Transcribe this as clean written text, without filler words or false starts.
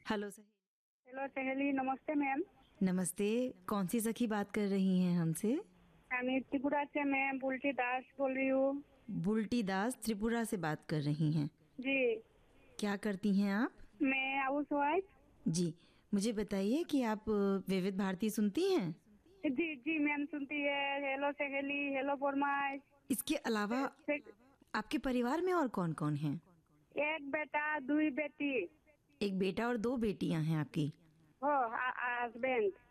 Hello सहेली। Hello सहेली, नमस्ते मैम। नमस्ते। कौन सी सखी बात कर रही हैं हमसे? मैं त्रिपुरा से मैं बुल्टी दास बोल रही हूँ। बुल्टी दास त्रिपुरा से बात कर रही हैं। जी। क्या करती हैं आप? मैं हाउस वाइफ। जी, मुझे बताइए कि आप विविध भारती सुनती हैं? जी जी मैम, सुनती है। हेलो सहेली, हेलो फरमाइश। इसके अलावा आपके परिवार में और कौन-कौन हैं? एक बेटा, 2 बेटी। एक बेटा और 2 बेटियां हैं आपकी। हो हस्बैंड।